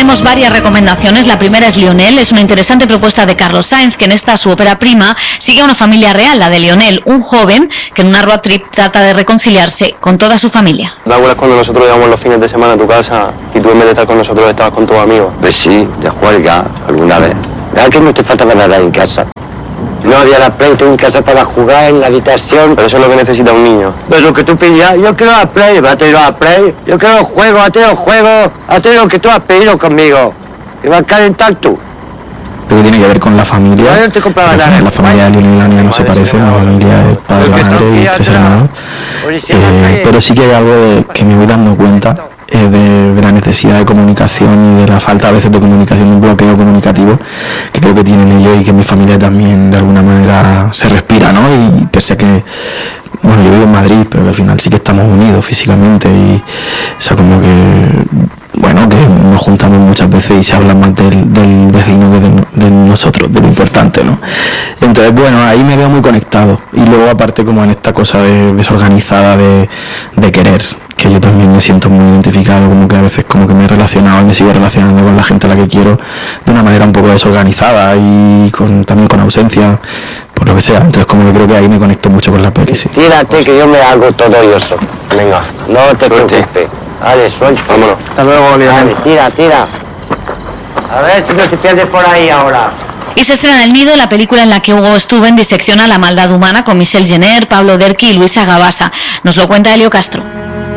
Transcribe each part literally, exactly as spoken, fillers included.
tenemos varias recomendaciones. La primera es Lionel, es una interesante propuesta de Carlos Sainz, que en esta su ópera prima sigue a una familia real, la de Lionel, un joven que en una road trip trata de reconciliarse con toda su familia. ¿Te acuerdas cuando nosotros íbamos los fines de semana a tu casa y tú en vez de estar con nosotros estabas con tus amigos? Pues sí, de juerga, alguna vez. ¿Verdad que no te faltaba nada en casa? No había la Play, tú en casa para jugar en la habitación. Pero eso es lo que necesita un niño. Pero lo que tú pedías, yo quiero la Play, me has traído la Play. Yo quiero el juego, has traído el juego, has traído lo que tú has pedido conmigo. Y vas a calentar tú. Pero tiene que ver con la familia. No te compraba nada. La familia de Lionel y Lania no se parece, la familia del padre, madre y tres hermanos. Eh, pero sí que hay algo de, que me voy dando cuenta. De, de la necesidad de comunicación y de la falta a veces de comunicación, un bloqueo comunicativo que creo que tienen ellos y que mi familia también de alguna manera se respira, ¿no? Y pese a que, bueno, yo vivo en Madrid, pero que al final sí que estamos unidos físicamente y, o sea, como que, bueno, que nos juntamos muchas veces y se habla más del, del vecino que de, de nosotros, de lo importante, ¿no? Entonces, bueno, ahí me veo muy conectado y luego aparte como en esta cosa de, desorganizada de, de querer, que yo también me siento muy identificado, como que a veces como que me he relacionado y me sigo relacionando con la gente a la que quiero de una manera un poco desorganizada y con, también con ausencia, por lo que sea. Entonces como que creo que ahí me conecto mucho con la peli, sí. Tírate que yo me hago todo yo solo. Venga, no te suerte. preocupes. Vale, suelta. Vámonos. Hasta luego, Lionel. Tira, tira. A ver si no te pierdes por ahí ahora. Y se estrena El Nido, la película en la que Hugo Stuben disecciona la maldad humana con Michelle Jenner, Pablo Derqui y Luisa Gabasa. Nos lo cuenta Elio Castro.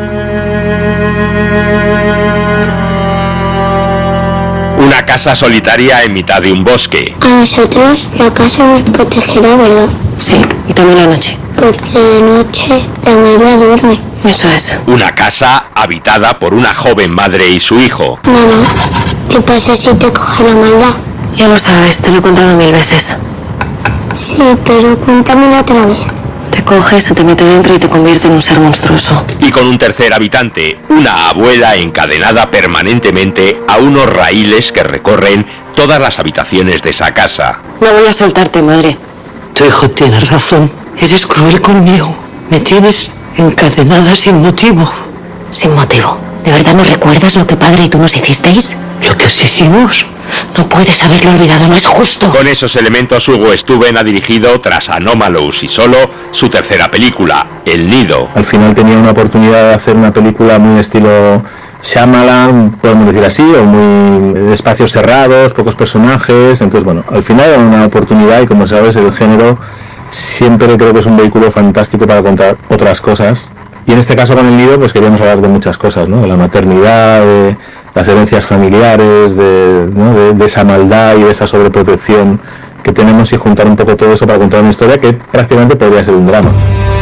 Una casa solitaria en mitad de un bosque. A nosotros la casa nos protegerá, ¿verdad? Sí, y también la noche. Porque de noche la madre duerme. Eso es. Una casa habitada por una joven madre y su hijo. Mamá, ¿qué pasa si te coge la maldad? Ya lo sabes, te lo he contado mil veces. Sí, pero cuéntamelo otra vez. Te coge, se te mete dentro y te convierte en un ser monstruoso. Y con un tercer habitante, una abuela encadenada permanentemente a unos raíles que recorren todas las habitaciones de esa casa. No voy a soltarte, madre. Tu hijo tiene razón. Eres cruel conmigo. Me tienes encadenada sin motivo. Sin motivo. ¿De verdad no recuerdas lo que padre y tú nos hicisteis? Lo que os hicimos. No puedes haberlo olvidado, no es justo. Con esos elementos Hugo Stuben ha dirigido, tras Anomalous y Solo, su tercera película, El Nido. Al final tenía una oportunidad de hacer una película muy estilo Shyamalan, podemos decir así, o muy de espacios cerrados, pocos personajes. Entonces, bueno, al final era una oportunidad y, como sabes, el género siempre creo que es un vehículo fantástico para contar otras cosas. Y en este caso con El Nido pues queríamos hablar de muchas cosas, ¿no? De la maternidad, de las herencias familiares, de, ¿no? de, de esa maldad y de esa sobreprotección que tenemos, y juntar un poco todo eso para contar una historia que prácticamente podría ser un drama.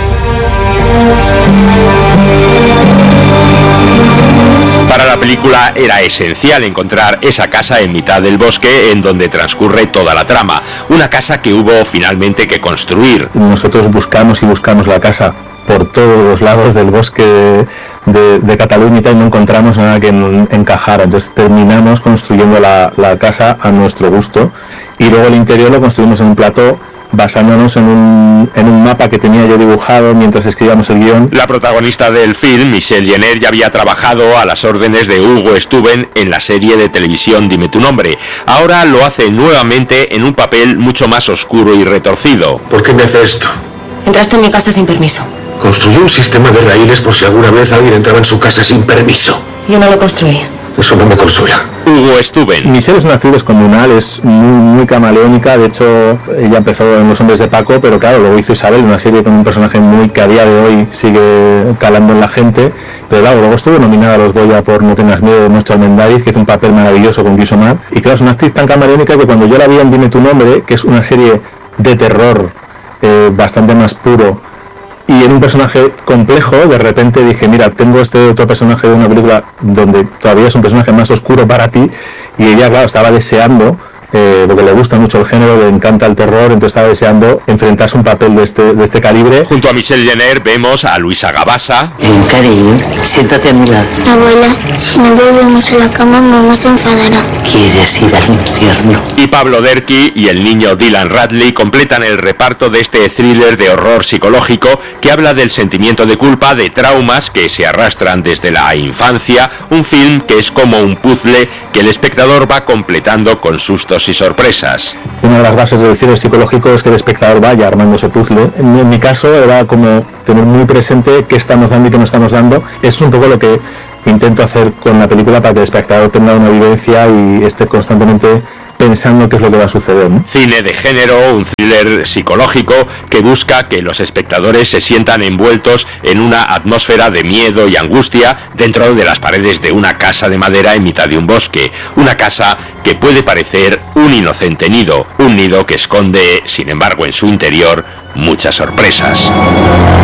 Para la película era esencial encontrar esa casa en mitad del bosque en donde transcurre toda la trama, una casa que hubo finalmente que construir. Nosotros buscamos y buscamos la casa por todos los lados del bosque de, de Cataluña y tal, y no encontramos nada que encajara. Entonces terminamos construyendo la, la casa a nuestro gusto, y luego el interior lo construimos en un plató basándonos en un, en un mapa que tenía yo dibujado mientras escribíamos el guión. La protagonista del film, Michelle Jenner, ya había trabajado a las órdenes de Hugo Stuben en la serie de televisión Dime tu nombre. Ahora lo hace nuevamente en un papel mucho más oscuro y retorcido. ¿Por qué me hace esto? Entraste en mi casa sin permiso. Construyó un sistema de raíles por si alguna vez alguien entraba en su casa sin permiso. Yo no lo construí. Eso no me consuela. Hugo Stuben. Michelle es una actriz descomunal, es muy, muy camaleónica. De hecho, ella empezó en Los hombres de Paco, pero claro, luego hizo Isabel, una serie con un personaje muy que a día de hoy sigue calando en la gente. Pero claro, luego estuvo nominada a los Goya por No tengas miedo, de Nuestro Almendáriz, que hizo un papel maravilloso con Guiso Mar. Y claro, es una actriz tan camaleónica que cuando yo la vi en Dime tu nombre, que es una serie de terror eh, bastante más puro, y en un personaje complejo, de repente dije, mira, tengo este otro personaje de una película donde todavía es un personaje más oscuro para ti, y ella, claro, estaba deseando eh, porque le gusta mucho el género, le encanta el terror, entonces estaba deseando enfrentarse a un papel de este, de este calibre. Junto a Michelle Jenner vemos a Luisa Gabasa. Ven, cariño, siéntate a mi lado. Abuela, si no volvemos a la cama, mamá se enfadará. ¿Quieres ir al infierno? Y Pablo Derqui y el niño Dylan Radley completan el reparto de este thriller de horror psicológico que habla del sentimiento de culpa, de traumas que se arrastran desde la infancia, un film que es como un puzzle que el espectador va completando con sustos y sorpresas. Una de las bases del thriller psicológico es que el espectador vaya armando ese puzzle. En, en mi caso era como tener muy presente qué estamos dando y qué no estamos dando. Eso es un poco lo que intento hacer con la película para que el espectador tenga una vivencia y esté constantemente pensando qué es lo que va a suceder, ¿no? Cine de género, un thriller psicológico que busca que los espectadores se sientan envueltos en una atmósfera de miedo y angustia dentro de las paredes de una casa de madera en mitad de un bosque. Una casa que puede parecer un inocente nido, un nido que esconde, sin embargo, en su interior muchas sorpresas.